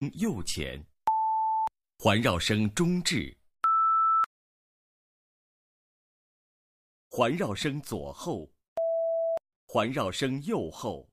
右前，环绕声中置，环绕声左后，环绕声右后。